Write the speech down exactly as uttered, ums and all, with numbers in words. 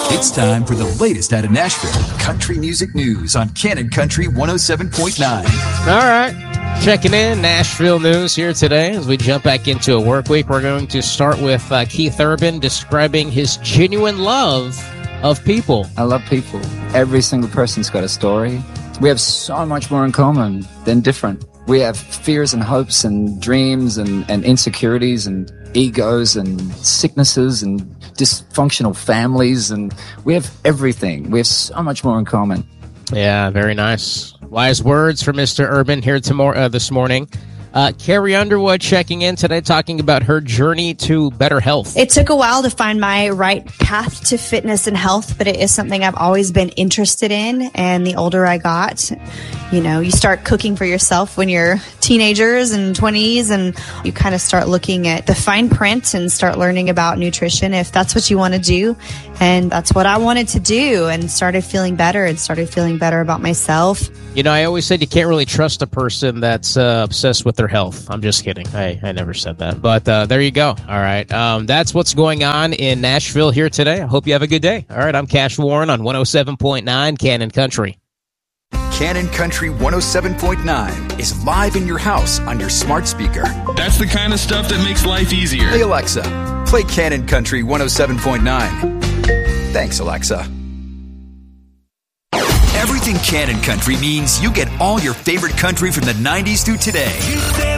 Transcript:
It's time for the latest out of Nashville country music news on Cannon Country one oh seven point nine. All right. Checking in Nashville news here today as we jump back into a work week. We're going to start with uh, Keith Urban describing his genuine love of people. I love people. Every single person's got a story. We have so much more in common than different. We have fears and hopes and dreams and, and insecurities and egos and sicknesses and dysfunctional families, and we have everything. We have so much more in common. Yeah, very nice. Wise words from Mister Urban here tomorrow, uh, this morning. Uh, Carrie Underwood checking in today, talking about her journey to better health. It took a while to find my right path to fitness and health, but it is something I've always been interested in. And the older I got, you know, you start cooking for yourself when you're teenagers and twenties, and you kind of start looking at the fine print and start learning about nutrition if that's what you want to do. And that's what I wanted to do, and started feeling better and started feeling better about myself. You know, I always said you can't really trust a person that's uh, obsessed with their health. I'm just kidding. I, I never said that. But uh, there you go. All right. Um, that's what's going on in Nashville here today. I hope you have a good day. All right. I'm Cash Warren on one oh seven point nine Cannon Country. Cannon Country one oh seven point nine is live in your house on your smart speaker. That's the kind of stuff that makes life easier. Hey, Alexa, play Cannon Country one oh seven point nine. Thanks, Alexa. Everything Cannon Country means you get all your favorite country from the nineties through today.